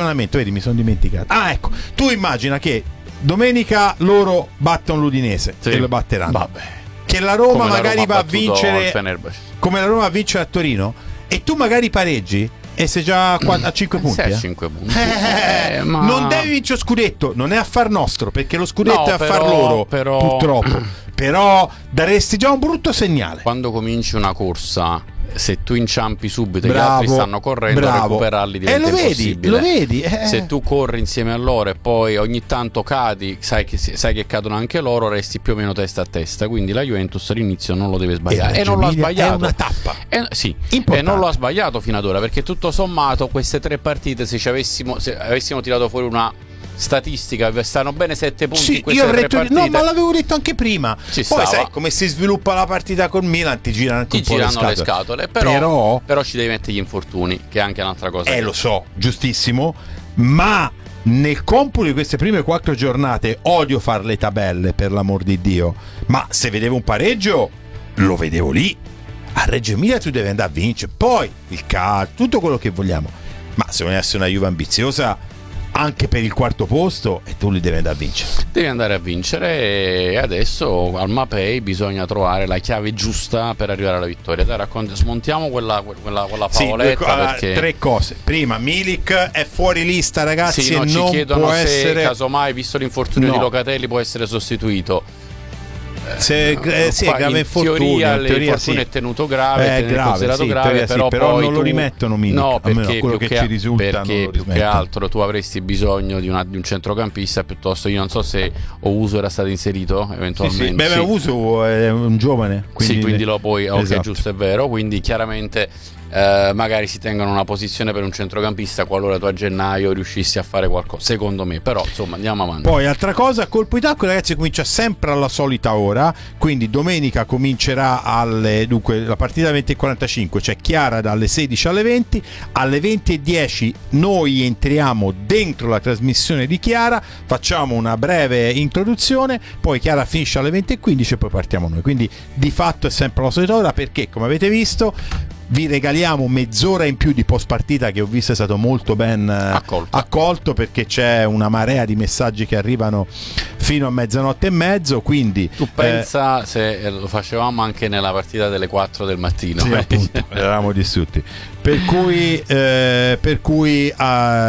ragionamento, vedi, mi sono dimenticato. Ecco, tu immagina che domenica loro battono l'Udinese e lo batteranno. Vabbè. Che la Roma come magari la Roma va a vincere come la Roma va a vincere a Torino e tu magari pareggi e sei già a 5 punti. Sei a 5 punti. Ma... non devi vincere lo scudetto, non è affar nostro, perché lo scudetto è affar loro, purtroppo. Però daresti già un brutto segnale. Quando cominci una corsa, se tu inciampi subito e gli altri stanno correndo, recuperarli diventa impossibile. Lo vedi. Se tu corri insieme a loro e poi ogni tanto cadi, sai che cadono anche loro, resti più o meno testa a testa. Quindi la Juventus all'inizio non lo deve sbagliare, e non lo ha sbagliato. È una tappa. E non lo ha sbagliato fino ad ora, perché tutto sommato queste 3 partite, se avessimo tirato fuori una statistica, stanno bene 7 punti in queste 3 partite. No, ma l'avevo detto anche prima. Poi stava. Sai come si sviluppa la partita con Milan, ti girano anche un po' le scatole. Però ci devi mettere gli infortuni, che è anche un'altra cosa. Lo so, giustissimo, ma nel computo di queste prime 4 giornate odio fare le tabelle, per l'amor di Dio, ma se vedevo un pareggio lo vedevo lì. A Reggio Emilia tu devi andare a vincere, poi il calcio, tutto quello che vogliamo, ma se vuoi essere una Juve ambiziosa anche per il 4° posto, e tu li devi andare a vincere. Devi andare a vincere, e adesso al Mapei bisogna trovare la chiave giusta per arrivare alla vittoria. Dai, smontiamo quella favoletta, perché 3 cose. Prima, Milik è fuori lista, ragazzi, ci non chiedono può se essere, casomai, visto l'infortunio di Locatelli, può essere sostituito. Sì, grave infortunio. In teoria sì. È tenuto grave, considerato grave, però poi non lo rimettono Milik. No, perché quello che ci risulta, perché più che altro tu avresti bisogno di un centrocampista, piuttosto. Io non so se Ouso era stato inserito eventualmente. Sì. Ouso è un giovane, quindi lo puoi. Esatto. Ok, giusto, è vero. Quindi chiaramente magari si tengono una posizione per un centrocampista qualora tu a gennaio riuscissi a fare qualcosa, secondo me. Però insomma, andiamo avanti. Poi altra cosa, colpo di tacco, ragazzi, comincia sempre alla solita ora, quindi domenica comincerà la partita alle 20:45, cioè Chiara dalle 16 alle 20:10 noi entriamo dentro la trasmissione di Chiara, facciamo una breve introduzione, poi Chiara finisce alle 20:15 e poi partiamo noi. Quindi di fatto è sempre la solita ora, perché come avete visto vi regaliamo mezz'ora in più di post partita, che ho visto è stato molto ben accolto, perché c'è una marea di messaggi che arrivano fino a 00:30, quindi tu pensa se lo facevamo anche nella partita delle 4 del mattino. Sì, appunto, eravamo distrutti, per cui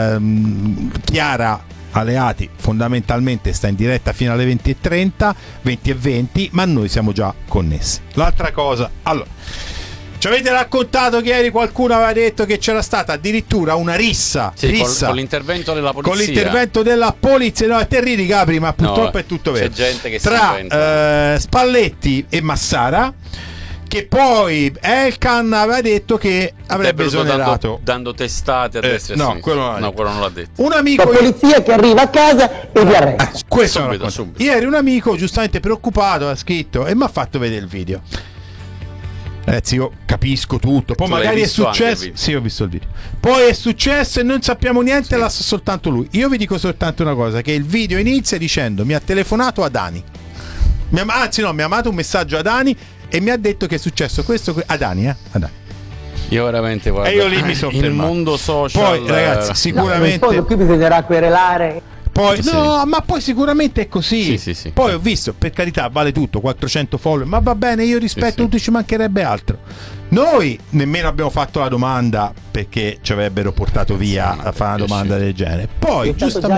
Chiara Aleati fondamentalmente sta in diretta fino alle 20:30, 20:20, ma noi siamo già connessi. L'altra cosa, allora, ci avete raccontato che ieri qualcuno aveva detto che c'era stata addirittura una rissa con l'intervento della polizia. Con l'intervento della polizia, no, te ridi, Gabri, ma purtroppo è tutto vero. C'è gente che tra Spalletti e Massara, che poi Elkan aveva detto che avrebbe esonerato dando testate a destra e a sinistra. Quello non l'ha detto. Un amico, la polizia che arriva a casa e vi arresta. Questo subito. Ieri un amico giustamente preoccupato ha scritto e mi ha fatto vedere il video. Ragazzi, io capisco tutto. Poi magari è successo. Sì, ho visto il video. Poi è successo e non sappiamo niente, l'ha soltanto lui. Io vi dico soltanto una cosa: che il video inizia dicendo: mi ha telefonato Adani. Mi ha mandato un messaggio a Dani e mi ha detto che è successo questo a Dani, Adani. Io veramente guarda, e io lì mi sono fermato. Il mondo social. Poi, ragazzi, sicuramente qui bisognerà querelare. Poi, ma poi sicuramente è così. Sì. Poi ho visto, per carità, vale tutto, 400 follower, ma va bene, io rispetto tutti, ci mancherebbe altro. Noi nemmeno abbiamo fatto la domanda, perché ci avrebbero portato via a fare una domanda del genere. Poi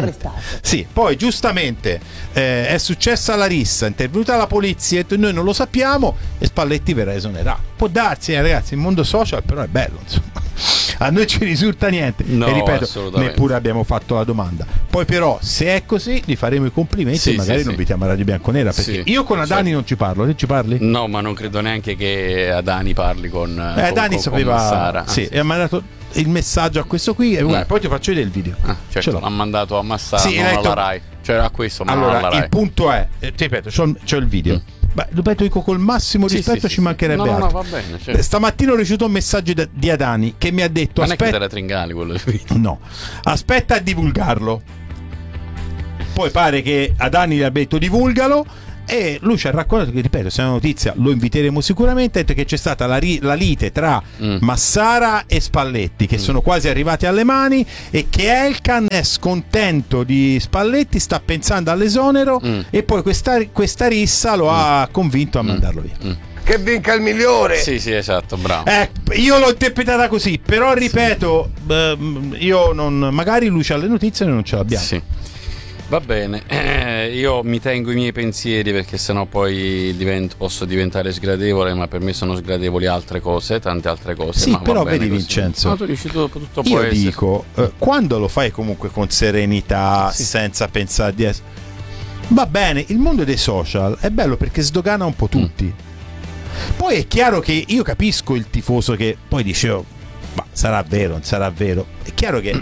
giustamente è successa la rissa, è intervenuta la polizia, noi non lo sappiamo e Spalletti verrà esonerato. Può darsi, ragazzi, il mondo social però è bello, insomma. A noi ci risulta niente, e ripeto, neppure abbiamo fatto la domanda. Poi però, se è così, gli faremo i complimenti e magari non invitiamo a Radio Bianconera, perché io con Adani non ci parlo. Te ci parli? No, ma non credo neanche che Adani parli con Adani sapeva, con Massara. E ha mandato il messaggio a questo qui e poi ti faccio vedere il video. Certo, l'ha mandato a Massara, non alla Rai. Cioè a questo, ma allora, non alla Rai. Il punto è, ti ripeto, c'ho il video. Beh, ripeto, dico col massimo rispetto, ci mancherebbe altro. No, va bene, certo. Stamattina ho ricevuto un messaggio di Adani che mi ha detto: non è che era Tringali quello del video. No, aspetta a divulgarlo. Poi pare che Adani gli abbia detto divulgalo e lui ci ha raccontato che, ripeto, se è una notizia lo inviteremo sicuramente, ha detto che c'è stata la lite tra Massara e Spalletti, che sono quasi arrivati alle mani, e che Elkann è scontento di Spalletti, sta pensando all'esonero, e poi questa rissa lo ha convinto a mandarlo via. Che vinca il migliore. Sì, esatto, bravo. Io l'ho interpretata così, però ripeto, io non, magari lui c'ha le notizie e noi non ce l'abbiamo. Sì. Va bene, io mi tengo i miei pensieri, perché sennò poi posso diventare sgradevole, ma per me sono sgradevoli altre cose, tante altre cose. Sì, ma però va bene vedi così. Vincenzo, No, tu dici tutto io può essere. dico, quando lo fai comunque con serenità, senza pensare di essere, va bene. Il mondo dei social è bello perché sdogana un po' tutti. Poi è chiaro che io capisco il tifoso che poi dice, ma sarà vero, non sarà vero. È chiaro che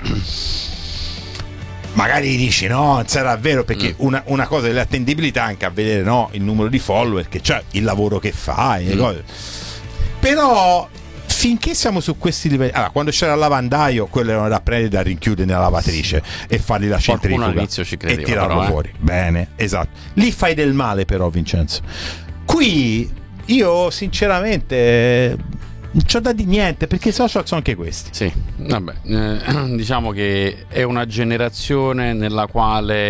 magari dici no, non sarà vero, perché una cosa dell'attendibilità anche a vedere, no, il numero di follower che c'è, il lavoro che fai, le cose. Però finché siamo su questi livelli, allora, quando c'era il lavandaio, quello era da prendere, da rinchiudere nella lavatrice e fargli la centrifuga all'inizio ci credeva, e tirarlo però, fuori. Bene, esatto. Lì fai del male, però, Vincenzo. Qui io sinceramente non c'ho da di niente, perché i social sono anche questi. Sì, vabbè, diciamo che è una generazione nella quale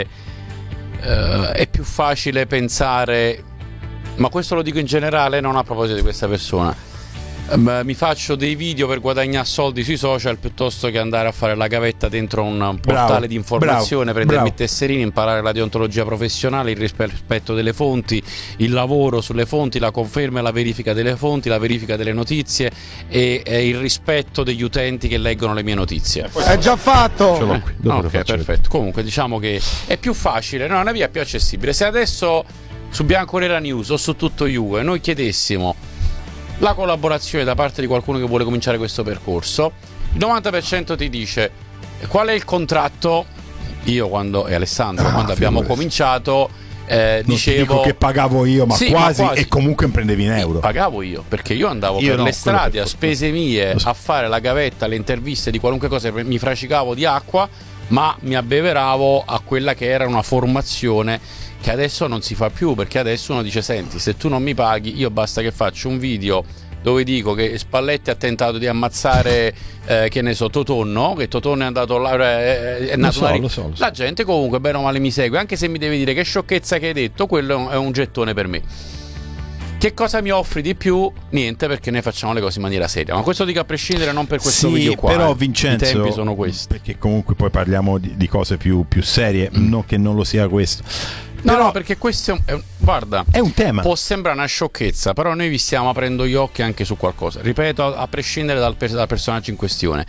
è più facile pensare, ma questo lo dico in generale, non a proposito di questa persona. Mi faccio dei video per guadagnare soldi sui social piuttosto che andare a fare la gavetta dentro un portale di informazione, prendermi i tesserini, imparare la deontologia professionale, il rispetto delle fonti, il lavoro sulle fonti, la conferma e la verifica delle fonti, la verifica delle notizie e il rispetto degli utenti che leggono le mie notizie. È già fatto. Ce l'ho qui, dopo lo Ok, faccio. perfetto. Comunque diciamo che è più facile, no, è una via più accessibile. Se adesso su Bianconera News o su Tutto Juve noi chiedessimo la collaborazione da parte di qualcuno che vuole cominciare questo percorso, il 90% ti dice qual è il contratto. Io quando, e Alessandro, quando abbiamo cominciato non dicevo, dico che pagavo io, ma, sì, quasi, ma quasi, e comunque prendevi in euro. Pagavo io, perché io andavo Io per no, le quello strade per a spese mie a fare la gavetta, le interviste di qualunque cosa, mi fracicavo di acqua, ma mi abbeveravo a quella che era una formazione che adesso non si fa più, perché adesso uno dice: senti, se tu non mi paghi, io basta che faccio un video dove dico che Spalletti ha tentato di ammazzare che ne so, Totonno, che Totonno è andato là, è nato Lo so. la gente comunque bene o male mi segue, anche se mi deve dire che sciocchezza che hai detto, quello è un gettone per me. Che cosa mi offri di più? Niente, perché noi facciamo le cose in maniera seria. Ma questo dico a prescindere, non per questo video qua. Però Vincenzo, i tempi sono questi. perché comunque poi parliamo di cose più serie, non che non lo sia questo. Però No, perché questo guarda, è un tema. può sembrare una sciocchezza, però noi vi stiamo aprendo gli occhi anche su qualcosa. Ripeto, a prescindere dal personaggio in questione.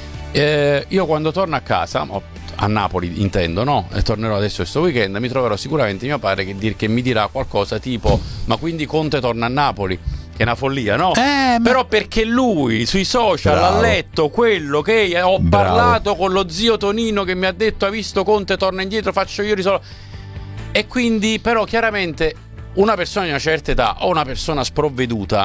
Io quando torno a casa, a Napoli intendo, no? E tornerò adesso questo weekend, mi troverò sicuramente mio padre che mi dirà qualcosa tipo: ma quindi Conte torna a Napoli? Che è una follia, no? Però perché lui sui social Bravo. ha letto quello che ho parlato con lo zio Tonino, che mi ha detto: hai visto, Conte torna indietro, faccio io risolvo. E quindi, però, chiaramente una persona di una certa età o una persona sprovveduta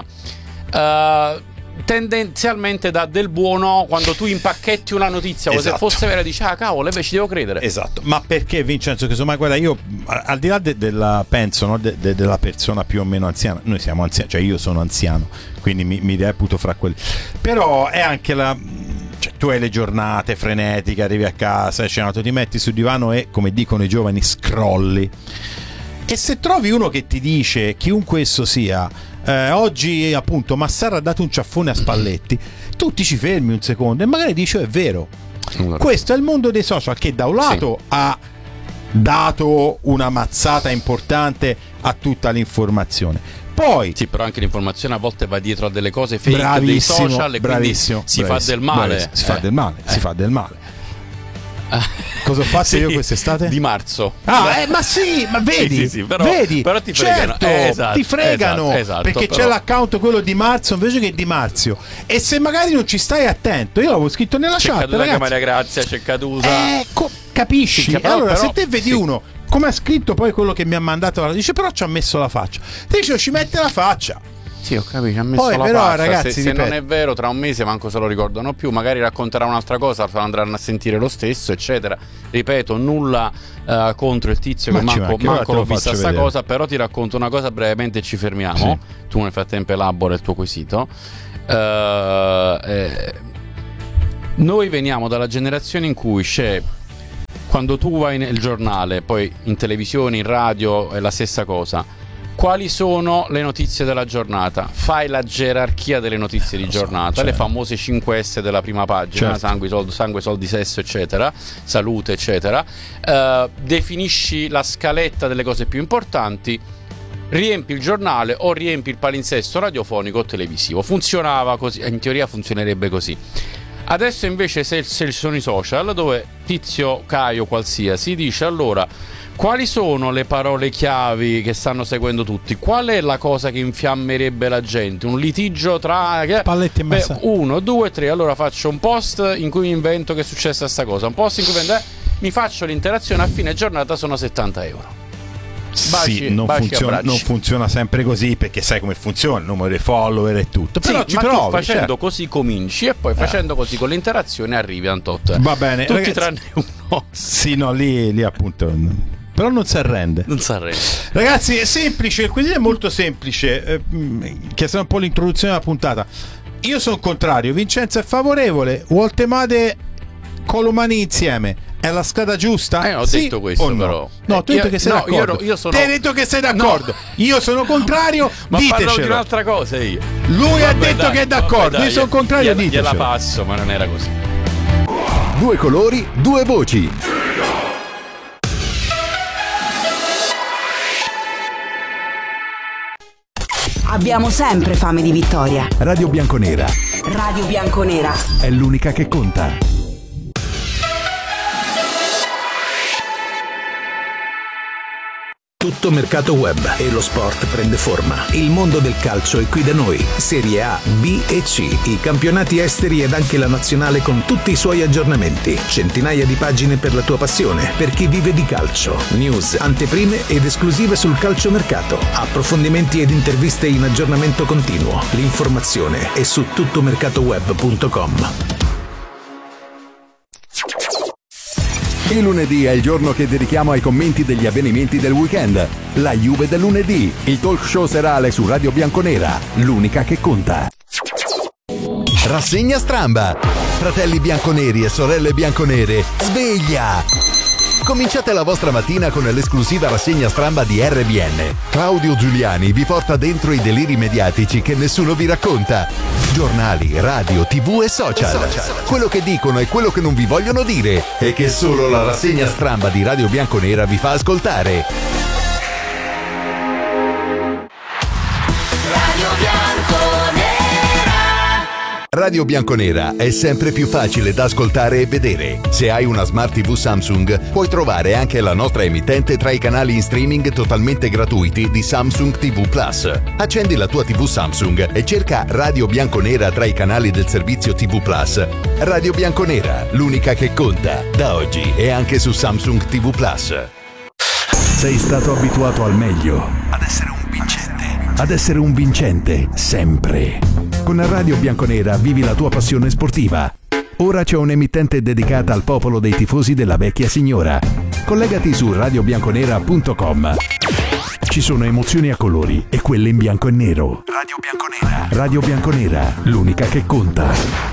tendenzialmente dà del buono quando tu impacchetti una notizia, come se fosse vera, dici: ah, cavolo, invece ci devo credere. Esatto. Ma perché, Vincenzo? Che insomma, guarda, io al di là della penso, no, della persona più o meno anziana, noi siamo anziani, cioè io sono anziano, quindi mi reputo fra quelli. Però è anche cioè, tu hai le giornate frenetiche, arrivi a casa, hai cenato, ti metti sul divano e, come dicono i giovani, scrolli. E se trovi uno che ti dice, chiunque esso sia, oggi appunto Massara ha dato un ciaffone a Spalletti, tu ti ci fermi un secondo e magari dici: è vero. Questo è il mondo dei social, che da un lato ha dato una mazzata importante a tutta l'informazione. Poi sì, però anche l'informazione a volte va dietro a delle cose fake dei social, e quindi si fa del male. Si fa del male. Cosa ho fatto sì, io quest'estate? Di marzo. Ma sì, ma vedi, sì, però, vedi, però ti fregano. certo, Esatto, ti fregano, esatto, perché però c'è l'account quello di marzo invece che di Marzio, e se magari non ci stai attento, io l'avevo scritto nella c'è chat, caduta ragazzi, Maria Grazia, c'è caduta, capisci? Sì, però, allora, però, se te vedi sì, uno, come ha scritto poi quello che mi ha mandato, dice: però ci ha messo la faccia, ti dice: ci mette la faccia. Sì, ho capito, ha messo Poi, la però, faccia. ragazzi, se ripeto, non è vero, tra un mese manco se lo ricordano più, magari racconterà un'altra cosa, andranno a sentire lo stesso, eccetera. Ripeto, nulla contro il tizio, Ma che ci manco manca, ora te lo l'ho vista faccio sta vedere. cosa, però ti racconto una cosa brevemente e ci fermiamo. Tu nel frattempo elabora il tuo quesito. Noi veniamo dalla generazione in cui c'è, quando tu vai nel giornale, poi in televisione, in radio è la stessa cosa. Quali sono le notizie della giornata? Fai la gerarchia delle notizie di giornata, le famose 5S della prima pagina, sangue, soldi, sesso, eccetera, salute, eccetera. Definisci la scaletta delle cose più importanti, riempi il giornale o riempi il palinsesto radiofonico o televisivo. Funzionava così, in teoria funzionerebbe così. Adesso invece se sono i social, dove Tizio Caio qualsiasi dice: allora, quali sono le parole chiavi che stanno seguendo tutti? Qual è la cosa che infiammerebbe la gente? Un litigio tra Palletti e Massa. 1, 2, 3. Allora faccio un post in cui mi invento che è successa sta cosa, un post in cui mi faccio l'interazione, a fine giornata sono 70 euro. Baci, non abbracci. funziona sempre così, perché sai come funziona, il numero dei follower e tutto. Però Sì, ci ma provi, tu facendo certo. così cominci, e poi facendo così con l'interazione arrivi a un tot. Va bene, tutti ragazzi. tranne uno. Sì, no, lì appunto. Però non si arrende. Non si arrende. Ragazzi, è semplice, il quesito è molto semplice, che è un po' l'introduzione della puntata. Io sono contrario, Vincenzo è favorevole, Woltemade Colomani insieme. È la strada giusta? Ho Sì detto questo, o no? però. No, tu hai detto che sei d'accordo. Io sono... Te hai detto che sei d'accordo. Io sono contrario, Ma parlo di ditecelo. un'altra cosa io. Lui ha Vabbè, detto dai, che è d'accordo. vabbè, Io sono contrario, ditecelo. gliela passo, ma non era così. Due colori, due voci. Abbiamo sempre fame di vittoria. Radio Bianconera Radio Bianconera. è l'unica che conta. Tutto mercato web e lo sport prende forma. Il mondo del calcio è qui da noi. Serie A, B e C, i campionati esteri ed anche la nazionale con tutti i suoi aggiornamenti. Centinaia di pagine per la tua passione, per chi vive di calcio. News, anteprime ed esclusive sul calciomercato. Approfondimenti ed interviste in aggiornamento continuo. L'informazione è su tuttomercatoweb.com. Il lunedì è il giorno che dedichiamo ai commenti degli avvenimenti del weekend. La Juve del lunedì, il talk show serale su Radio Bianconera, l'unica che conta. Rassegna stramba. Fratelli bianconeri e sorelle bianconere, sveglia! Cominciate la vostra mattina con l'esclusiva rassegna stramba di RBN. Claudio Giuliani vi porta dentro i deliri mediatici che nessuno vi racconta. Giornali, radio, TV e social. Quello che dicono e quello che non vi vogliono dire e che solo la rassegna stramba di Radio Bianconera vi fa ascoltare. Radio Bianconera è sempre più facile da ascoltare e vedere. Se hai una Smart TV Samsung, puoi trovare anche la nostra emittente tra i canali in streaming totalmente gratuiti di Samsung TV Plus. Accendi la tua TV Samsung e cerca Radio Bianconera tra i canali del servizio TV Plus. Radio Bianconera, l'unica che conta. Da oggi è anche su Samsung TV Plus. Sei stato abituato al meglio, ad essere un vincente, ad essere un vincente sempre. Con Radio Bianconera vivi la tua passione sportiva. Ora c'è un'emittente dedicata al popolo dei tifosi della vecchia signora. Collegati su radiobianconera.com. Ci sono emozioni a colori e quelle in bianco e nero. Radio Bianconera. Radio Bianconera, l'unica che conta.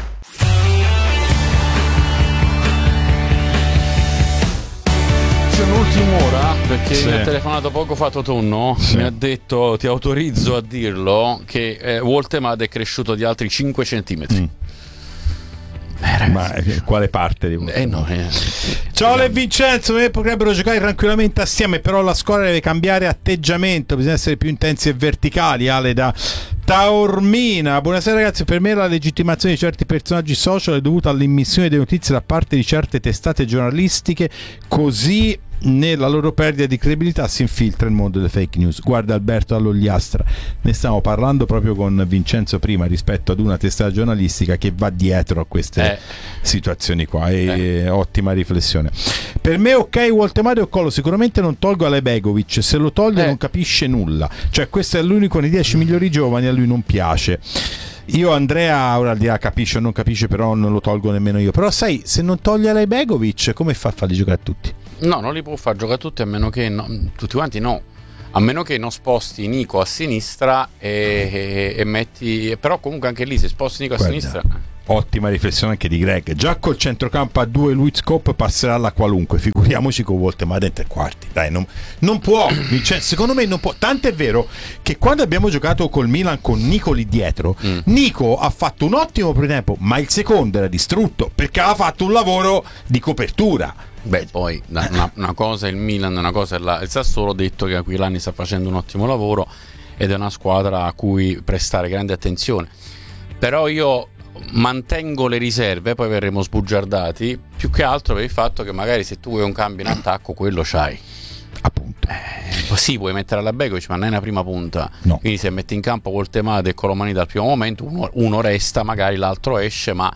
L'ultima ora, perché Sì. mi ha telefonato poco fa Totonno, Sì. mi ha detto: ti autorizzo a dirlo, che Woltemade è cresciuto di altri 5 centimetri. Ma quale parte di voi? No, Ciao Le Vincenzo, potrebbero giocare tranquillamente assieme, però la squadra deve cambiare atteggiamento, bisogna essere più intensi e verticali. Ale da Taormina, buonasera ragazzi, per me la legittimazione di certi personaggi social è dovuta all'immissione delle notizie da parte di certe testate giornalistiche, così nella loro perdita di credibilità si infiltra il mondo delle fake news. Guarda Alberto Allogliastra, ne stiamo parlando proprio con Vincenzo prima rispetto ad una testata giornalistica che va dietro a queste situazioni qua. Ottima riflessione. Per me ok Walter Mario Collo, sicuramente non tolgo Alebegovic, se lo toglie non capisce nulla, cioè questo è l'unico nei 10 migliori giovani, a lui non piace. Io Andrea ora dirà capisce o non capisce, però non lo tolgo nemmeno io. Però sai, se non toglie Alebegovic come fa a farli giocare a tutti? No, non li può far giocare tutti, a meno che tutti quanti no, a meno che non sposti Nico a sinistra e metti, però comunque anche lì se sposti Nico a sinistra. Ottima riflessione anche di Greg. Già col centrocampo a 2 Luiz Cop passerà alla qualunque, figuriamoci con Volte ma dentro ai quarti. Dai, non può, secondo me non può. Tanto è vero che quando abbiamo giocato col Milan con Nico lì dietro, Nico ha fatto un ottimo primo tempo, ma il secondo era distrutto perché aveva fatto un lavoro di copertura. Beh, poi una cosa è il Milan, una cosa è il Sassuolo. Ho detto che Aquilani sta facendo un ottimo lavoro ed è una squadra a cui prestare grande attenzione. Però io mantengo le riserve, poi verremo sbugiardati, più che altro per il fatto che magari se tu vuoi un cambio in attacco quello c'hai, appunto. Sì, puoi mettere alla Begovic ma non è una prima punta, no. Quindi se metti in campo Voltemade e Colomani dal primo momento uno resta, magari l'altro esce, ma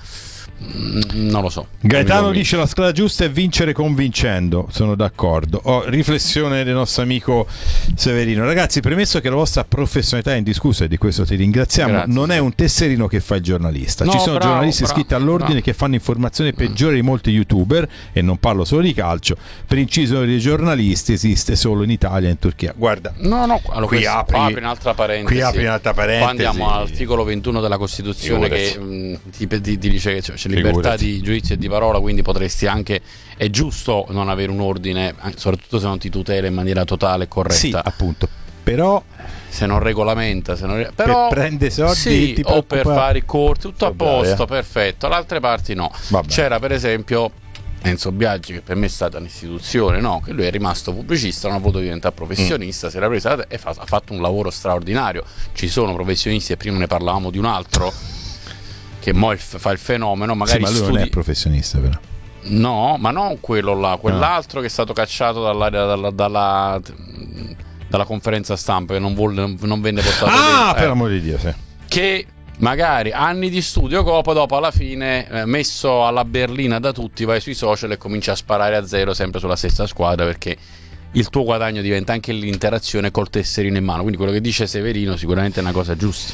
non lo so. Gaetano dice la strada giusta è vincere convincendo, sono d'accordo. Riflessione del nostro amico Severino. Ragazzi, premesso che la vostra professionalità è indiscussa e di questo ti ringraziamo, grazie. Non è un tesserino che fa il giornalista, no, ci sono bravo, giornalisti iscritti all'ordine che fanno informazioni peggiori di molti youtuber, e non parlo solo di calcio. Per inciso dei giornalisti esiste solo in Italia e in Turchia. Guarda, allora, qui apri un'altra parentesi. Qui apri un'altra parentesi. Qua andiamo all'articolo 21 della Costituzione che ti dice che c'è libertà di giudizio e di parola, quindi potresti anche, è giusto non avere un ordine, soprattutto se non ti tutela in maniera totale e corretta. Sì, appunto. Però se non regolamenta, però, per prendere soldi sì, o per fare i corti, tutto a posto, perfetto. All'altre parti no. Vabbè. C'era per esempio Enzo Biaggi, che per me è stata un'istituzione, no? Che lui è rimasto pubblicista, non ha voluto diventare professionista, si era presa e ha fatto un lavoro straordinario. Ci sono professionisti, e prima ne parlavamo di un altro che mo fa il fenomeno, magari sì, ma lui non è professionista però. No, ma non quello là, quell'altro che è stato cacciato dalla conferenza stampa, che non venne portato per l'amore di Dio, sì. Che magari anni di studio dopo alla fine messo alla berlina da tutti, vai sui social e cominci a sparare a zero sempre sulla stessa squadra, perché il tuo guadagno diventa anche l'interazione col tesserino in mano. Quindi quello che dice Severino sicuramente è una cosa giusta.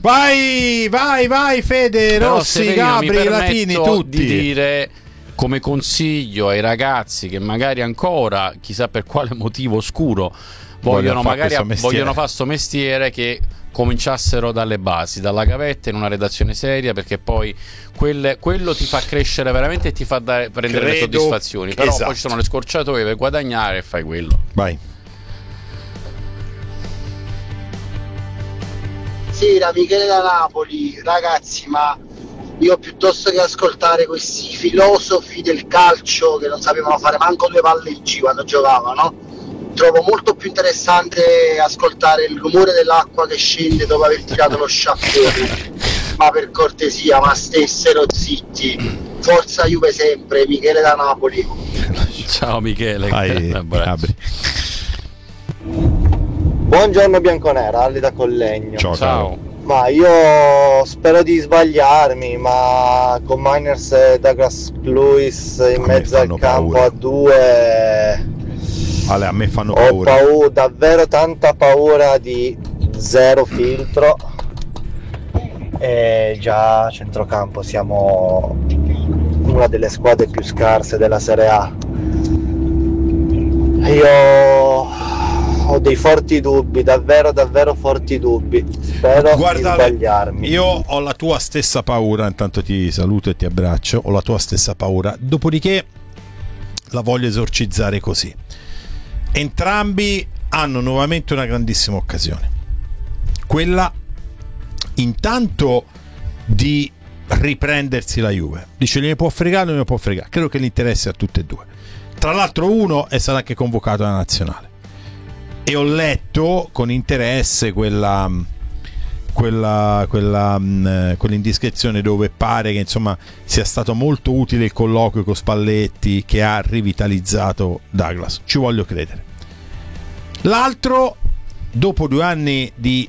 Vai Fede, però Rossi, Severino, Gabri, Latini, tutti. Di dire come consiglio ai ragazzi che magari ancora, chissà per quale motivo oscuro, vogliono fare sto mestiere, che cominciassero dalle basi, dalla gavetta, in una redazione seria, perché poi quello ti fa crescere veramente e ti fa prendere le soddisfazioni. Però poi ci sono le scorciatoie per guadagnare e fai quello. Vai. Sì, da Michele da Napoli. Ragazzi, ma io piuttosto che ascoltare questi filosofi del calcio che non sapevano fare manco due palle in G quando giocavano, trovo molto più interessante ascoltare il rumore dell'acqua che scende dopo aver tirato lo sciacquone. Ma per cortesia, ma stessero zitti. Forza Juve sempre. Michele da Napoli. Ciao Michele. Gabri. Buongiorno Bianconera, Ali da Collegno. Ciao. Ma io spero di sbagliarmi, ma con Miners e Douglas Lewis in mezzo al campo a due, a me fanno paura. Ho davvero tanta paura di zero filtro. E già a centrocampo siamo una delle squadre più scarse della Serie A. Io ho dei forti dubbi, davvero forti dubbi. Spero di sbagliarmi. Io ho la tua stessa paura, intanto ti saluto e ti abbraccio, ho la tua stessa paura, dopodiché la voglio esorcizzare così. Entrambi hanno nuovamente una grandissima occasione, quella intanto di riprendersi la Juve. Dice ne può fregare, non ne può fregare. Credo che l'interesse a tutte e due. Tra l'altro uno è stato anche convocato alla nazionale e ho letto con interesse quella quell'indiscrezione dove pare che insomma sia stato molto utile il colloquio con Spalletti che ha rivitalizzato Douglas. Ci voglio credere. L'altro, dopo 2 anni di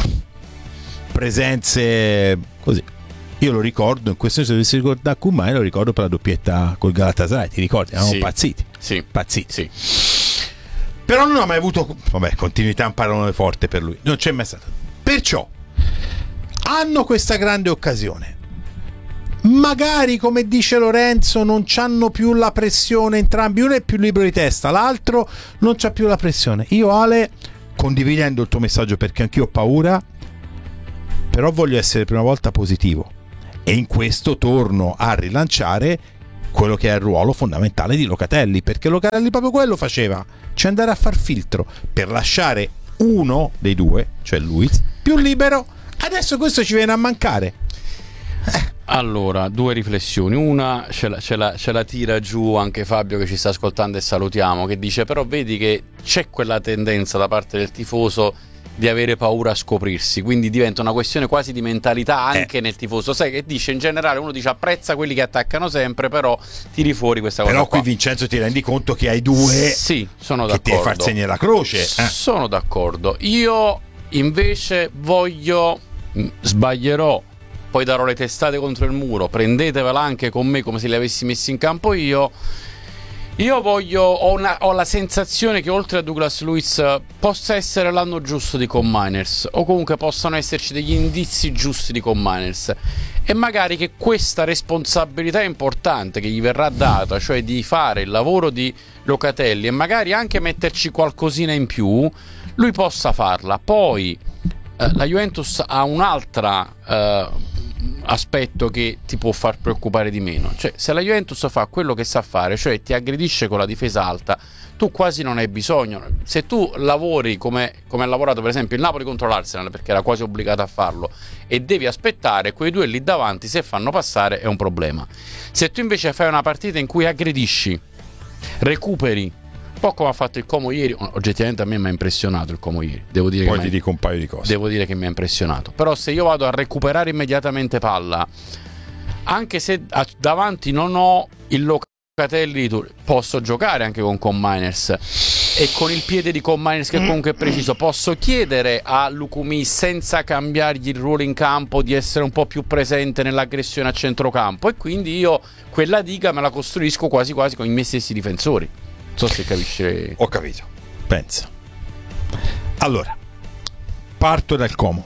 presenze così, io lo ricordo, in questo senso dovessi ricordare Kumai, lo ricordo per la doppietta col Galatasaray, ti ricordi? Eravamo pazziti. Sì. Pazziti. Però non ha mai avuto, continuità è un parolone forte per lui, non c'è mai stato. Perciò hanno questa grande occasione. Magari, come dice Lorenzo, non c'hanno più la pressione entrambi, uno è più libero di testa, l'altro non c'ha più la pressione. Io, Ale, condividendo il tuo messaggio, perché anch'io ho paura, però voglio essere per una volta positivo, e in questo torno a rilanciare quello che è il ruolo fondamentale di Locatelli, perché Locatelli proprio quello faceva, cioè andare a far filtro per lasciare uno dei due, cioè Luiz, più libero. Adesso questo ci viene a mancare. Allora, 2 riflessioni. Una ce la tira giù anche Fabio, che ci sta ascoltando e salutiamo, che dice: però vedi che c'è quella tendenza da parte del tifoso di avere paura a scoprirsi, quindi diventa una questione quasi di mentalità anche nel tifoso. Sai che dice, in generale uno dice apprezza quelli che attaccano sempre, però tiri fuori questa cosa. Però qui Vincenzo ti rendi conto che hai 2 sì, sono che d'accordo, ti far segno la croce. Sono d'accordo. Io invece sbaglierò, poi darò le testate contro il muro, prendetevela anche con me come se le avessi messi in campo io. Ho la sensazione che oltre a Douglas Luiz possa essere l'anno giusto di Con Miners, o comunque possano esserci degli indizi giusti di Con Miners, e magari che questa responsabilità importante che gli verrà data, cioè di fare il lavoro di Locatelli e magari anche metterci qualcosina in più, lui possa farla. Poi la Juventus ha un'altra aspetto che ti può far preoccupare di meno, cioè se la Juventus fa quello che sa fare, cioè ti aggredisce con la difesa alta, tu quasi non hai bisogno. Se tu lavori come ha lavorato per esempio il Napoli contro l'Arsenal, perché era quasi obbligato a farlo, e devi aspettare, quei 2 lì davanti se fanno passare è un problema. Se tu invece fai una partita in cui aggredisci, recuperi, un po' come ha fatto il Como ieri, oggettivamente a me mi ha impressionato il Como ieri, devo dire. Poi ti dico un paio di cose. Devo dire che mi ha impressionato. Però se io vado a recuperare immediatamente palla, anche se davanti non ho il Locatelli, posso giocare anche con Miners, e con il piede di Con Miners che comunque è preciso, posso chiedere a Lukumi, senza cambiargli il ruolo in campo, di essere un po' più presente nell'aggressione a centrocampo, e quindi io quella diga me la costruisco quasi quasi con i miei stessi difensori. Non so se capisce. Ho capito. Pensa. Allora, parto dal Como.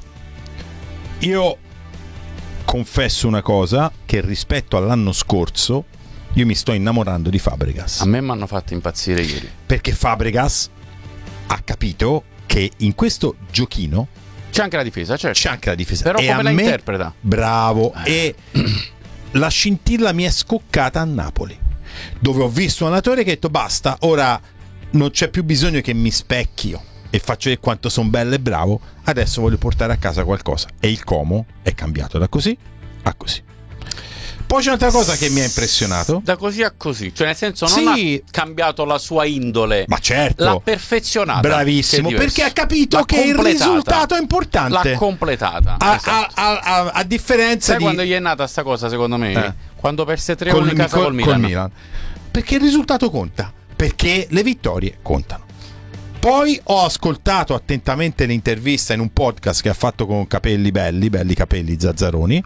Io confesso una cosa, che rispetto all'anno scorso io mi sto innamorando di Fabregas. A me mi hanno fatto impazzire ieri, perché Fabregas ha capito che in questo giochino c'è anche la difesa, certo. C'è anche la difesa. Però e come la interpreta? Bravo. E la scintilla mi è scoccata a Napoli, dove ho visto un allenatore che ha detto basta, ora non c'è più bisogno che mi specchio e faccio vedere quanto sono bello e bravo, adesso voglio portare a casa qualcosa. E il Como è cambiato da così a così. Poi c'è un'altra cosa che mi ha impressionato. Da così a così, cioè nel senso non ha cambiato la sua indole, ma certo, l'ha perfezionata. Bravissimo, perché ha capito che il risultato è importante. L'ha completata. A differenza Sai quando gli è nata sta cosa, secondo me? Quando perse 3-1 in casa col Milan. Perché il risultato conta, perché le vittorie contano. Poi ho ascoltato attentamente l'intervista in un podcast che ha fatto con Capelli belli capelli Zazzaroni,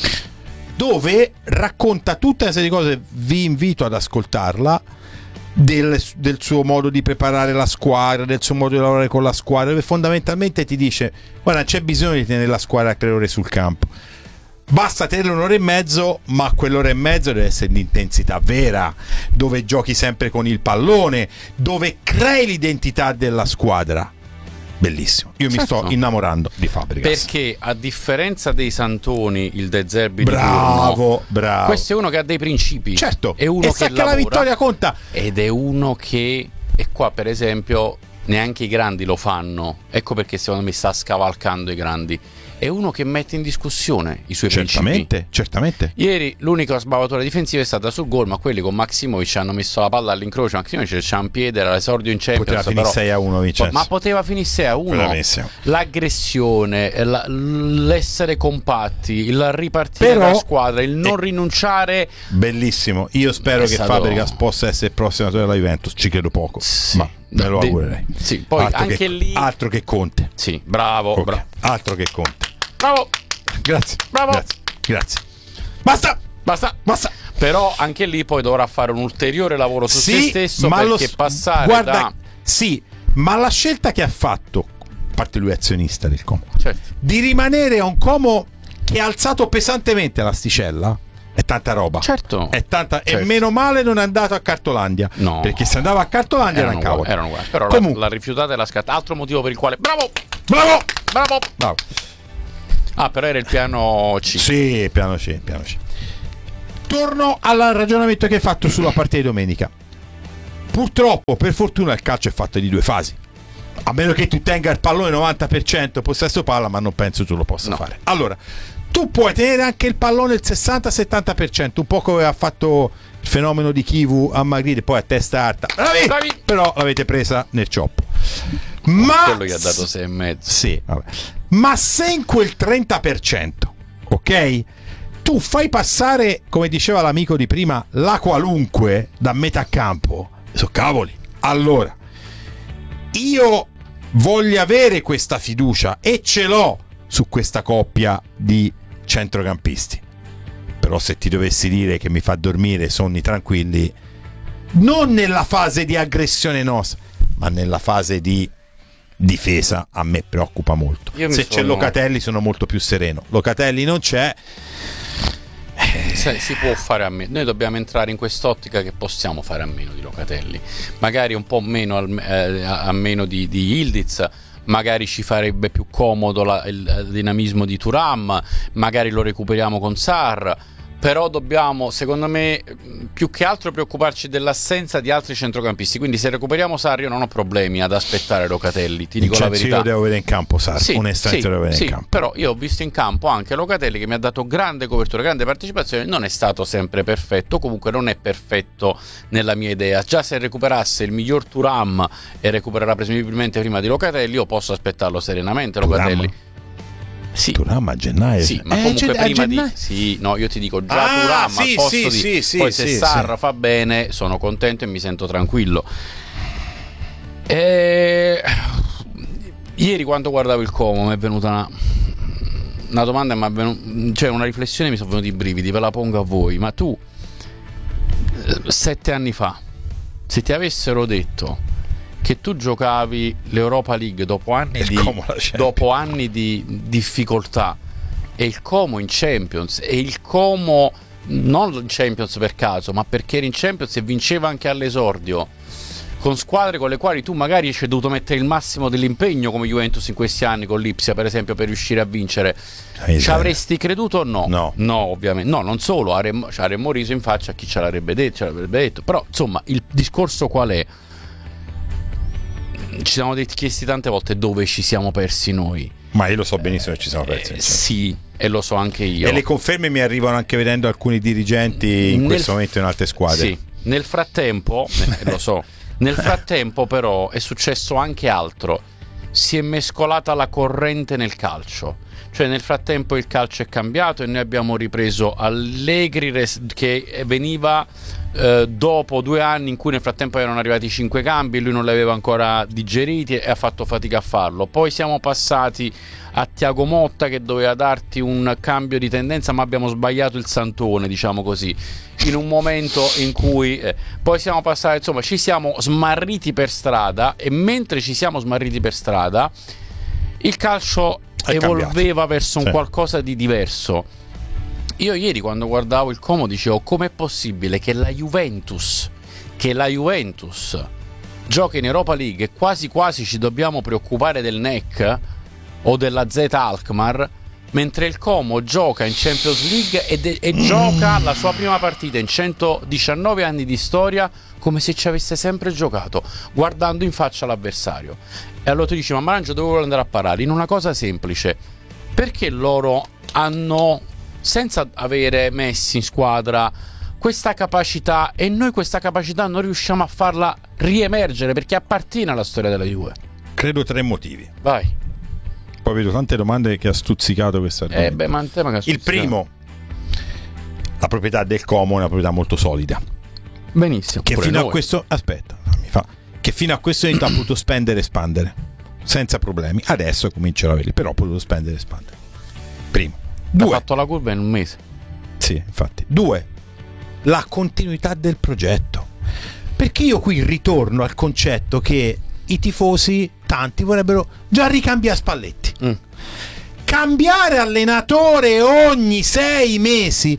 dove racconta tutta una serie di cose. Vi invito ad ascoltarla, del suo modo di preparare la squadra, del suo modo di lavorare con la squadra, dove fondamentalmente ti dice guarda, c'è bisogno di tenere la squadra a 3 ore sul campo, basta tenere 1 ora e mezzo, ma quell'1 e mezzo deve essere di intensità vera, dove giochi sempre con il pallone, dove crei l'identità della squadra. Bellissimo, io mi sto innamorando di Fabregas, perché a differenza dei Santoni, il De Zerbi bravo, questo è uno che ha dei principi, certo, è uno e sa che lavora, la vittoria conta, ed è uno che, e qua per esempio neanche i grandi lo fanno. Ecco perché secondo me sta scavalcando i grandi. È uno che mette in discussione i suoi principi. Certamente. Ieri l'unica sbavatura difensiva è stata sul gol, ma quelli con Maximovic hanno messo la palla all'incrocio. Maximovic c'ha un piede, era l'esordio in Champions. Poteva finire 6-1 Vincenzo. Ma poteva finire 6-1. L'aggressione, l'essere compatti, il ripartire dalla squadra, il non rinunciare. Bellissimo. Io spero che Fabregas possa essere il prossimo allenatore della Juventus. Ci credo poco, ma me lo augurerei. Sì, poi anche lì altro che Conte. Sì, bravo. Altro che Conte. Bravo. Grazie. Bravo. Grazie. Basta. Però anche lì poi dovrà fare un ulteriore lavoro su se stesso, perché passare Sì, ma la scelta che ha fatto, a parte lui è azionista del Como, certo, di rimanere a un Como che ha alzato pesantemente l'asticella, è tanta roba. Certo. E meno male non è andato a Cartolandia. No. Perché se andava a Cartolandia erano cavolo. Erano uguali. Però l'ha rifiutata e l'ha scattata. Altro motivo per il quale. Bravo. Ah, però era il piano C. Sì, piano C. Torno al ragionamento che hai fatto sulla partita di domenica. Purtroppo, per fortuna, il calcio è fatto di 2 fasi. A meno che tu tenga il pallone 90% possesso palla, ma non penso tu lo possa fare. Allora, tu puoi tenere anche il pallone il 60-70%, un po' come ha fatto il fenomeno di Chivu a Magritte, poi a testa alta. Bravi! Però l'avete presa nel cioppo. Ma quello gli ha dato 6,5. Sì, vabbè. Ma se in quel 30%, ok? Tu fai passare, come diceva l'amico di prima, la qualunque da metà campo, so cavoli. Allora, io voglio avere questa fiducia e ce l'ho su questa coppia di centrocampisti. Però se ti dovessi dire che mi fa dormire sonni tranquilli, non nella fase di aggressione nostra, ma nella fase di difesa, a me preoccupa molto. Se c'è Locatelli sono molto più sereno. Locatelli non c'è, si può fare a meno. Noi dobbiamo entrare in quest'ottica che possiamo fare a meno di Locatelli, magari un po' meno a meno di Yildiz. Magari ci farebbe più comodo il dinamismo di Thuram, magari lo recuperiamo con Sarr. Però dobbiamo, secondo me, più che altro preoccuparci dell'assenza di altri centrocampisti. Quindi se recuperiamo Sarr io non ho problemi ad aspettare Locatelli, ti dico la verità. Io devo vedere in campo Sarr, onestamente devo vedere in campo. Però io ho visto in campo anche Locatelli che mi ha dato grande copertura, grande partecipazione. Non è stato sempre perfetto, comunque non è perfetto nella mia idea. Già se recuperasse il miglior Thuram e recupererà presumibilmente prima di Locatelli, io posso aspettarlo serenamente Locatelli. Sì. Thuram a gennaio. Sì, ma comunque prima di io ti dico già Thuram al posto di poi se Sarr fa bene sono contento e mi sento tranquillo. Ieri quando guardavo il Como mi è venuta una domanda, cioè una riflessione, mi sono venuti i brividi, ve la pongo a voi. Ma tu 7 anni fa, se ti avessero detto che tu giocavi l'Europa League dopo anni di difficoltà e il Como in Champions, e il Como non in Champions per caso, ma perché era in Champions e vinceva anche all'esordio, con squadre con le quali tu magari ci hai dovuto mettere il massimo dell'impegno, come Juventus in questi anni con l'Ipsia per esempio, per riuscire a vincere, ci avresti creduto o no? No, ovviamente no, non solo, avremmo riso in faccia a chi ce l'avrebbe detto. Però insomma il discorso qual è? Ci siamo chiesti tante volte dove ci siamo persi noi. Ma io lo so benissimo che ci siamo persi. Sì, e lo so anche io. E le conferme mi arrivano anche vedendo alcuni dirigenti in questo momento in altre squadre. Sì, nel frattempo, lo so, nel frattempo però è successo anche altro. Si è mescolata la corrente nel calcio. Cioè nel frattempo il calcio è cambiato e noi abbiamo ripreso Allegri che veniva dopo 2 anni in cui nel frattempo erano arrivati 5 cambi, lui non li aveva ancora digeriti e ha fatto fatica a farlo. Poi siamo passati a Thiago Motta che doveva darti un cambio di tendenza, ma abbiamo sbagliato il santone, diciamo così, in un momento in cui poi siamo passati, insomma ci siamo smarriti per strada, e mentre ci siamo smarriti per strada il calcio evolveva verso un qualcosa di diverso. Io ieri quando guardavo il Como dicevo: com'è possibile che la Juventus gioca in Europa League e quasi quasi ci dobbiamo preoccupare del NEC o della Z Alkmaar, mentre il Como gioca in Champions League e gioca la sua prima partita in 119 anni di storia come se ci avesse sempre giocato, guardando in faccia l'avversario. E allora tu dici: ma Marangia dove vuole andare a parare? In una cosa semplice: perché loro hanno, senza avere Messi in squadra, questa capacità, e noi questa capacità non riusciamo a farla riemergere, perché appartiene alla storia della Juve? Credo 3 motivi. Vai. Poi vedo tante domande che ha stuzzicato questa argomento. Il primo: la proprietà del Como è una proprietà molto solida. Benissimo. Che fino a questo che fino a questo momento ha potuto spendere e espandere senza problemi. Adesso comincerà a averli, però ha potuto spendere e espandere. Primo. Ha fatto la curva in un mese. Sì, infatti. 2. La continuità del progetto. Perché io qui ritorno al concetto che i tifosi, tanti, vorrebbero già ricambiare Spalletti. Cambiare allenatore ogni 6 mesi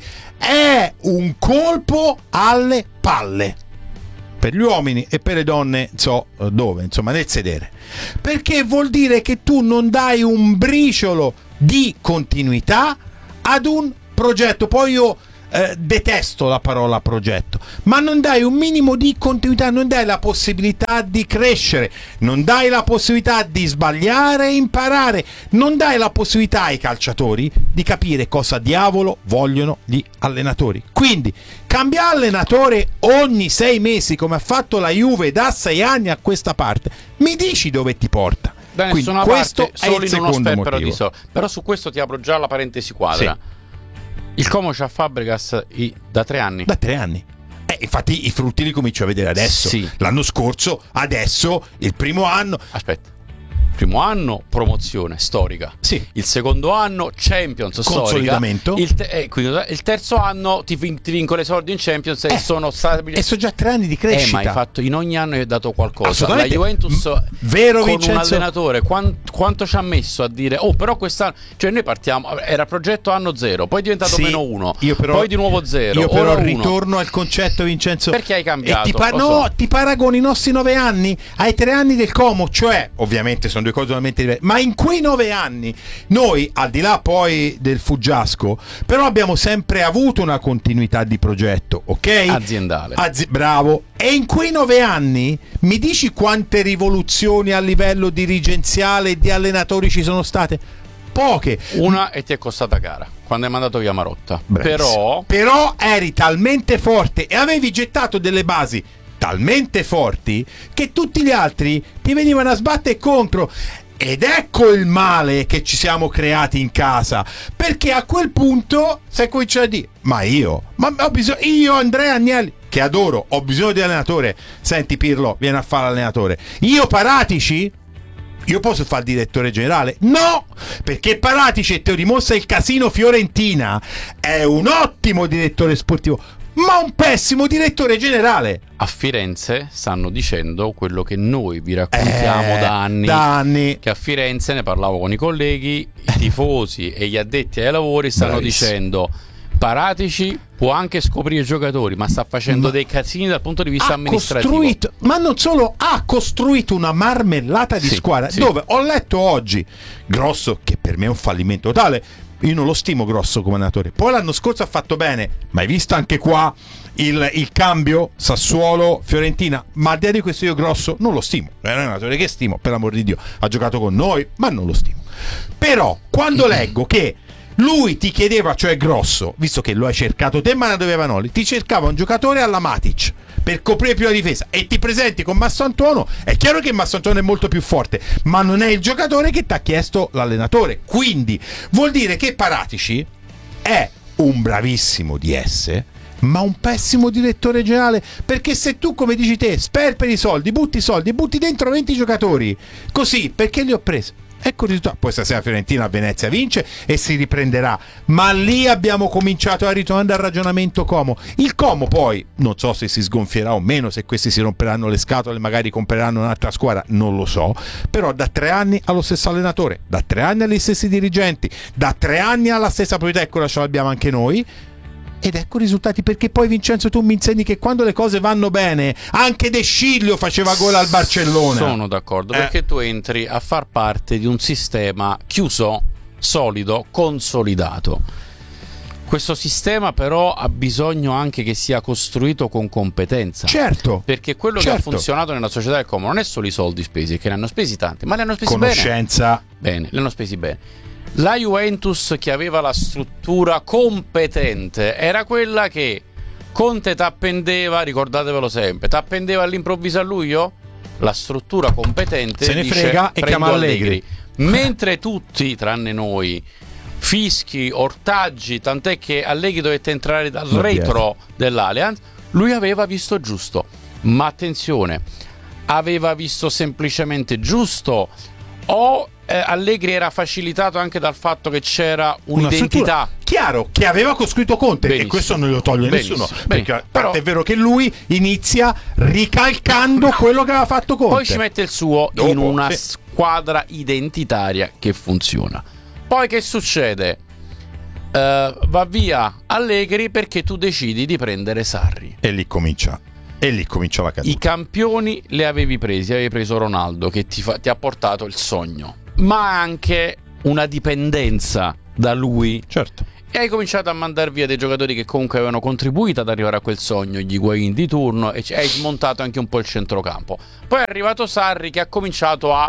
è un colpo alle palle, per gli uomini e per le donne, dove, insomma, nel sedere, perché vuol dire che tu non dai un briciolo di continuità ad un progetto. Poi io detesto la parola progetto, ma non dai un minimo di continuità, non dai la possibilità di crescere, non dai la possibilità di sbagliare e imparare, non dai la possibilità ai calciatori di capire cosa diavolo vogliono gli allenatori. Quindi cambiare allenatore ogni 6 mesi, come ha fatto la Juve da 6 anni a questa parte, mi dici dove ti porta? Da nessuna questo parte, solo è il in uno secondo sperpero motivo. di soldi. Però su questo ti apro già la parentesi quadra. Sì. Il Como c'ha Fabregas da 3 anni. Da 3 anni. Infatti i frutti li comincio a vedere adesso. Sì. L'anno scorso, adesso, il primo anno. Aspetta. Primo anno promozione storica. Sì. Il secondo anno Champions Consolidamento. storica. Il terzo anno ti vinco le soldi in Champions e sono stabili. E sono già 3 anni di crescita. Ma hai fatto, in ogni anno hai dato qualcosa. La Assolutamente. Juventus Vero, con Vincenzo? un allenatore quanto ci ha messo a dire però quest'anno, cioè noi partiamo, era progetto anno 0, poi è diventato meno 1, poi di nuovo 0. Io però ora ritorno al concetto, Vincenzo. Perché hai cambiato? E ti paragoni i nostri 9 anni ai 3 anni del Como, cioè ovviamente sono 2 cose totalmente diverse, ma in quei 9 anni noi, al di là poi del fuggiasco, però abbiamo sempre avuto una continuità di progetto, ok? Aziendale. Bravo. E in quei 9 anni mi dici quante rivoluzioni a livello dirigenziale e di allenatori ci sono state? Poche. Una, e ti è costata cara quando hai mandato via Marotta. Però eri talmente forte e avevi gettato delle basi talmente forti che tutti gli altri ti venivano a sbattere contro. Ed ecco il male che ci siamo creati in casa, perché a quel punto sei cominciato a dire: ma io ho bisogno, io Andrea Agnelli, che adoro, ho bisogno di allenatore. Senti Pirlo, vieni a fare l'allenatore. Io Paratici? Io posso fare il direttore generale? No, perché Paratici, e te lo dimostra il casino Fiorentina, è un ottimo direttore sportivo, ma un pessimo direttore generale. A Firenze stanno dicendo quello che noi vi raccontiamo da anni. Che a Firenze, ne parlavo con i colleghi, i tifosi e gli addetti ai lavori stanno dicendo: Paratici può anche scoprire i giocatori, ma sta facendo dei casini dal punto di vista amministrativo. Ma non solo, ha costruito una marmellata di squadra, dove ho letto oggi Grosso, che per me è un fallimento totale. Io non lo stimo Grosso come allenatore. Poi l'anno scorso ha fatto bene, ma hai visto anche qua il cambio Sassuolo Fiorentina? Ma al di là di questo io Grosso non lo stimo. È un allenatore che stimo, per l'amor di Dio, ha giocato con noi, ma non lo stimo. Però quando leggo che lui ti chiedeva, cioè Grosso, visto che lo hai cercato te ma ne doveva Noli, ti cercava un giocatore alla Matic per coprire più la difesa, e ti presenti con Massantuono, è chiaro che Massantuono è molto più forte, ma non è il giocatore che ti ha chiesto l'allenatore. Quindi vuol dire che Paratici è un bravissimo DS, ma un pessimo direttore generale, perché se tu, come dici te, sperperi i soldi e butti dentro 20 giocatori così, perché li ho presi, ecco il risultato. Poi stasera Fiorentina a Venezia vince e si riprenderà, ma lì abbiamo cominciato a ritornare al ragionamento Como. Il Como poi non so se si sgonfierà o meno, se questi si romperanno le scatole, magari compreranno un'altra squadra, non lo so, però da 3 anni allo stesso allenatore, da 3 anni agli stessi dirigenti, da 3 anni alla stessa proprietà, ecco, ce l'abbiamo anche noi. Ed ecco i risultati, perché poi Vincenzo tu mi insegni che quando le cose vanno bene anche De Sciglio faceva gol al Barcellona. Sono d'accordo, perché tu entri a far parte di un sistema chiuso, solido, consolidato. Questo sistema però ha bisogno anche che sia costruito con competenza. Certo. Perché quello che ha funzionato nella società del Como non è solo i soldi spesi, che ne hanno spesi tanti, ma li hanno spesi conoscenza. Bene, li hanno spesi bene. La Juventus, che aveva la struttura competente, era quella che Conte t'appendeva, ricordatevelo sempre, t'appendeva all'improvviso a luglio? La struttura competente se ne dice, frega e chiama Allegri. Mentre tutti, tranne noi, fischi, ortaggi, tant'è che Allegri dovette entrare dal retro dell'Allianz, lui aveva visto giusto. Ma attenzione, aveva visto semplicemente giusto o Allegri era facilitato anche dal fatto che c'era un'identità? Chiaro, che aveva costruito Conte. Benissimo. E questo non lo toglie nessuno. Perché però è vero che lui inizia ricalcando quello che aveva fatto Conte. Poi ci mette il suo in una squadra identitaria che funziona. Poi che succede? Va via Allegri perché tu decidi di prendere Sarri. E lì comincia la caduta. I campioni li avevi preso Ronaldo, che ti ha portato il sogno, ma anche una dipendenza da lui. Certo. E hai cominciato a mandare via dei giocatori che comunque avevano contribuito ad arrivare a quel sogno, gli Higuaín di turno, e hai smontato anche un po' il centrocampo. Poi è arrivato Sarri, che ha cominciato a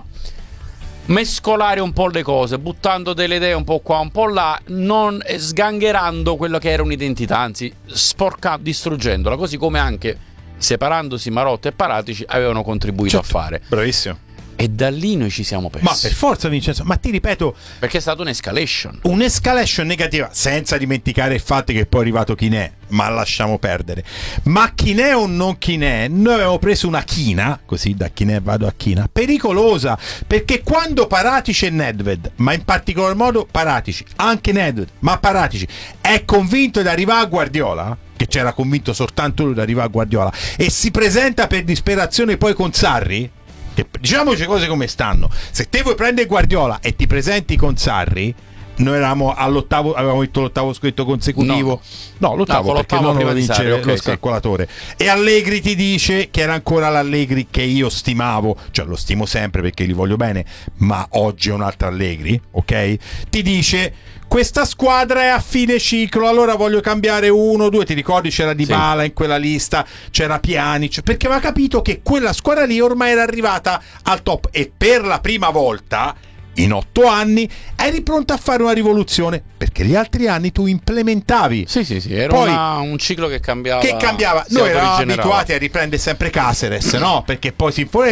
mescolare un po' le cose, buttando delle idee un po' qua, un po' là, non sgangherando quello che era un'identità, anzi distruggendola, così come anche separandosi Marotta e Paratici avevano contribuito a fare. Bravissimo. E da lì noi ci siamo persi. Ma per forza, Vincenzo, ma ti ripeto, perché è stata un'escalation negativa, senza dimenticare il fatto che poi è arrivato Chinè, ma lasciamo perdere. Ma Chinè o non Chinè, noi avevamo preso una china, così da Chinè vado a china, pericolosa, perché quando Paratici e Nedved, ma in particolar modo Paratici, anche Nedved, ma Paratici è convinto di arrivare a Guardiola, che c'era convinto soltanto lui di arrivare a Guardiola, e si presenta per disperazione poi con Sarri, che diciamoci cose come stanno, se te vuoi prendere Guardiola e ti presenti con Sarri, noi eravamo all'ottavo, avevamo vinto l'ottavo scritto consecutivo, l'ottavo perché non voleva vincere lo scalcolatore, e Allegri ti dice, che era ancora l'Allegri che io stimavo, cioè lo stimo sempre perché li voglio bene, ma oggi è un altro Allegri, ok? Ti dice: questa squadra è a fine ciclo, allora voglio cambiare 1, 2, ti ricordi c'era Dybala in quella lista, c'era Pjanic, perché aveva capito che quella squadra lì ormai era arrivata al top, e per la prima volta in 8 anni eri pronto a fare una rivoluzione, perché gli altri anni tu implementavi. Sì, era poi, un ciclo che cambiava. Noi eravamo abituati a riprendere sempre Caceres, no? Perché poi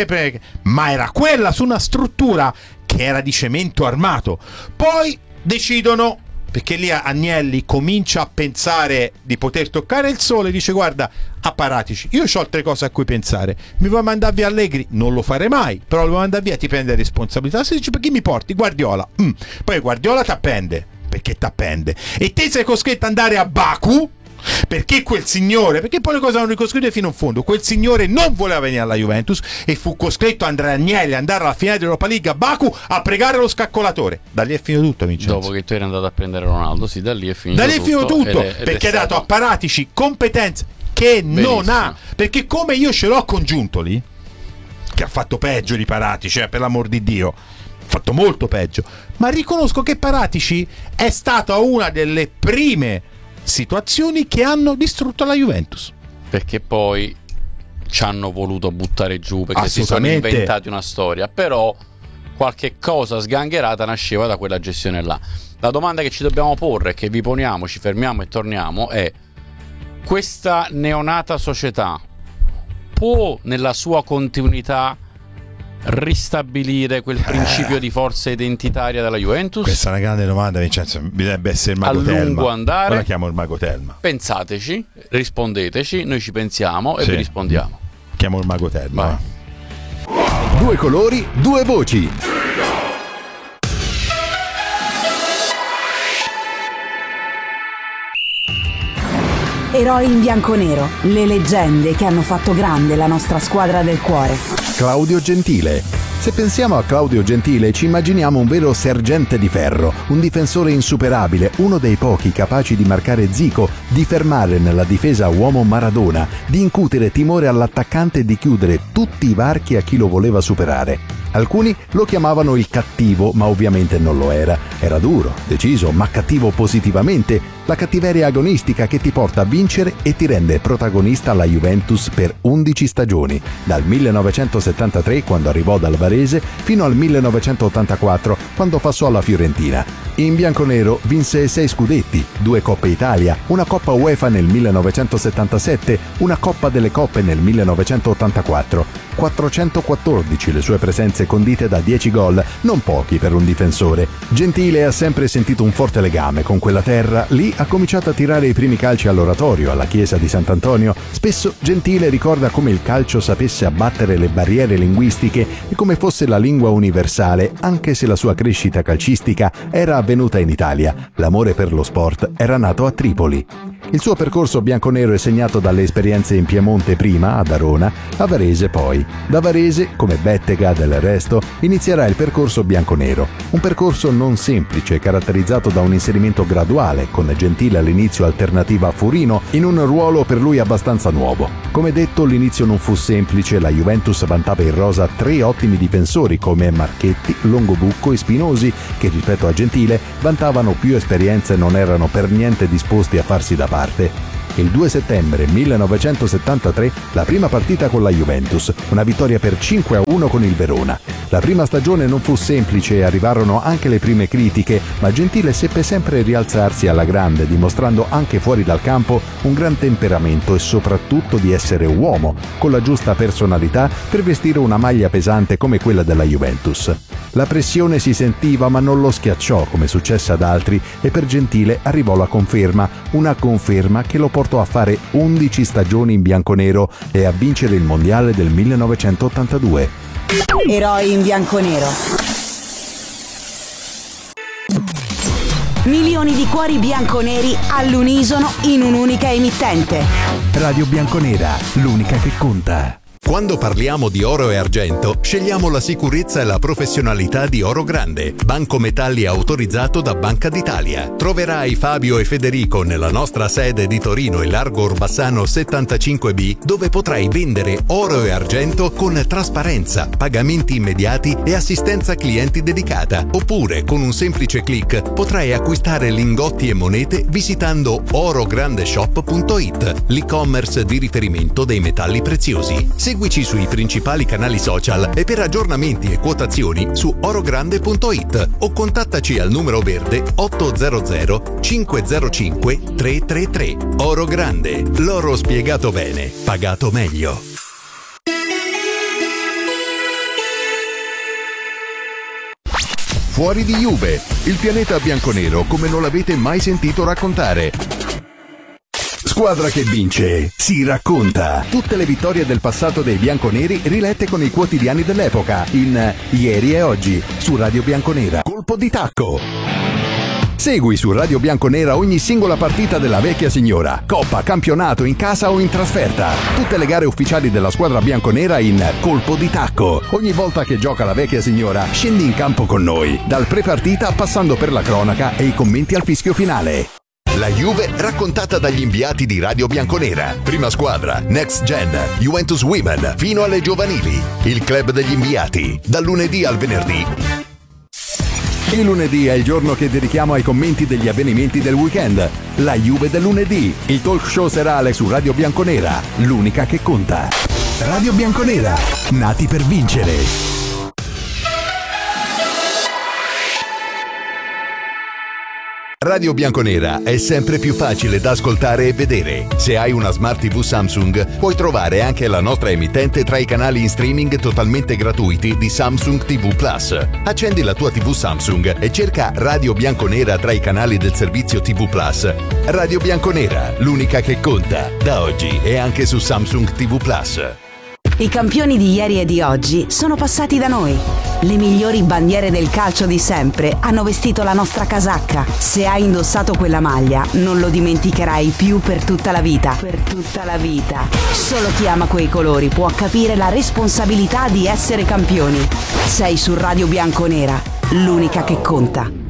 ma era quella su una struttura che era di cemento armato. Poi decidono, perché lì Agnelli comincia a pensare di poter toccare il sole, dice: guarda, a Paratici, io ho altre cose a cui pensare, mi vuoi mandare via Allegri? Non lo farei mai, però lo vuoi mandare via, ti prende responsabilità. Se dici: perché mi porti Guardiola? Poi Guardiola t'appende, perché t'appende, e te sei costretto ad andare a Baku, perché quel signore, perché poi le cose hanno ricostruite fino in fondo, quel signore non voleva venire alla Juventus e fu costretto Andrea Agnelli ad andare alla finale dell'Europa League a Baku a pregare lo scaccolatore. Da lì è finito tutto, Vincenzo. Dopo che tu eri andato a prendere Ronaldo, sì, da lì è finito tutto, perché ha dato a Paratici competenze che non ha, perché come io ce l'ho con Giuntoli, che ha fatto peggio di Paratici, per l'amor di Dio, ha fatto molto peggio, ma riconosco che Paratici è stata una delle prime situazioni che hanno distrutto la Juventus, perché poi ci hanno voluto buttare giù, perché si sono inventati una storia, però qualche cosa sgangherata nasceva da quella gestione là. La domanda che ci dobbiamo porre, che vi poniamo, ci fermiamo e torniamo, è: questa neonata società può nella sua continuità ristabilire quel principio di forza identitaria della Juventus? Questa è una grande domanda, Vincenzo. Bisognerebbe essere il mago Telma. A lungo andare. Ora chiamo il mago Telma. Pensateci, rispondeteci, noi ci pensiamo e vi rispondiamo. Chiamo il mago Telma. Vai. 2 colori, 2 voci. Eroi in bianconero, le leggende che hanno fatto grande la nostra squadra del cuore. Claudio Gentile. Se pensiamo a Claudio Gentile ci immaginiamo un vero sergente di ferro, un difensore insuperabile, uno dei pochi capaci di marcare Zico, di fermare nella difesa uomo Maradona, di incutere timore all'attaccante e di chiudere tutti i varchi a chi lo voleva superare. Alcuni lo chiamavano il cattivo, ma ovviamente non lo era. Era duro, deciso, ma cattivo positivamente. La cattiveria agonistica che ti porta a vincere e ti rende protagonista alla Juventus per 11 stagioni, dal 1973, quando arrivò dal Varese, fino al 1984, quando passò alla Fiorentina. In bianconero vinse 6 scudetti, 2 Coppe Italia, una Coppa UEFA nel 1977, una Coppa delle Coppe nel 1984. 414 le sue presenze condite da 10 gol, non pochi per un difensore. Gentile ha sempre sentito un forte legame con quella terra, lì ha cominciato a tirare i primi calci all'oratorio, alla chiesa di Sant'Antonio. Spesso Gentile ricorda come il calcio sapesse abbattere le barriere linguistiche e come fosse la lingua universale, anche se la sua crescita calcistica era avvenuta in Italia. L'amore per lo sport era nato a Tripoli. Il suo percorso bianconero è segnato dalle esperienze in Piemonte prima, ad Arona, a Varese poi. Da Varese, come Bettega del resto, inizierà il percorso bianconero. Un percorso non semplice, caratterizzato da un inserimento graduale, con Gentile all'inizio alternativa a Furino, in un ruolo per lui abbastanza nuovo. Come detto, l'inizio non fu semplice, la Juventus vantava in rosa 3 ottimi difensori come Marchetti, Longobucco e Spinosi, che rispetto a Gentile vantavano più esperienza e non erano per niente disposti a farsi da parte. Il 2 settembre 1973 la prima partita con la Juventus, una vittoria per 5-1 con il Verona. La prima stagione non fu semplice e arrivarono anche le prime critiche, ma Gentile seppe sempre rialzarsi alla grande, dimostrando anche fuori dal campo un gran temperamento e soprattutto di essere uomo, con la giusta personalità per vestire una maglia pesante come quella della Juventus. La pressione si sentiva ma non lo schiacciò come successe ad altri e per Gentile arrivò la conferma, una conferma che lo portò a fare 11 stagioni in bianconero e a vincere il mondiale del 1982. Eroi in bianconero. Milioni di cuori bianconeri all'unisono in un'unica emittente. Radio Bianconera, l'unica che conta. Quando parliamo di oro e argento, scegliamo la sicurezza e la professionalità di Oro Grande, banco metalli autorizzato da Banca d'Italia. Troverai Fabio e Federico nella nostra sede di Torino e Largo Orbassano 75B, dove potrai vendere oro e argento con trasparenza, pagamenti immediati e assistenza clienti dedicata. Oppure, con un semplice click, potrai acquistare lingotti e monete visitando orograndeshop.it, l'e-commerce di riferimento dei metalli preziosi. Seguici sui principali canali social e per aggiornamenti e quotazioni su orogrande.it o contattaci al numero verde 800 505 333. Oro Grande, l'oro spiegato bene, pagato meglio. Fuori di Juve, il pianeta bianconero come non l'avete mai sentito raccontare. Squadra che vince, si racconta. Tutte le vittorie del passato dei bianconeri rilette con i quotidiani dell'epoca in Ieri e Oggi su Radio Bianconera. Colpo di tacco. Segui su Radio Bianconera ogni singola partita della vecchia signora, coppa, campionato, in casa o in trasferta. Tutte le gare ufficiali della squadra bianconera in Colpo di tacco. Ogni volta che gioca la vecchia signora, scendi in campo con noi, dal pre-partita passando per la cronaca e i commenti al fischio finale. La Juve raccontata dagli inviati di Radio Bianconera. Prima squadra, Next Gen, Juventus Women, fino alle giovanili. Il club degli inviati, dal lunedì al venerdì. Il lunedì è il giorno che dedichiamo ai commenti degli avvenimenti del weekend. La Juve del lunedì, il talk show serale su Radio Bianconera, l'unica che conta. Radio Bianconera, nati per vincere. Radio Bianconera è sempre più facile da ascoltare e vedere. Se hai una Smart TV Samsung, puoi trovare anche la nostra emittente tra i canali in streaming totalmente gratuiti di Samsung TV Plus. Accendi la tua TV Samsung e cerca Radio Bianconera tra i canali del servizio TV Plus. Radio Bianconera, l'unica che conta. Da oggi è anche su Samsung TV Plus. I campioni di ieri e di oggi sono passati da noi. Le migliori bandiere del calcio di sempre hanno vestito la nostra casacca. Se hai indossato quella maglia, non lo dimenticherai più per tutta la vita. Per tutta la vita. Solo chi ama quei colori può capire la responsabilità di essere campioni. Sei su Radio Bianconera, l'unica che conta.